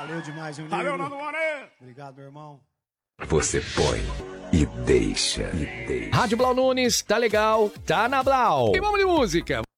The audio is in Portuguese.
Valeu demais, Juninho. Valeu, Nando Moreira. Obrigado, meu irmão. Você põe e deixa. Rádio Blau Nunes, tá legal, tá na Blau. E vamos de música.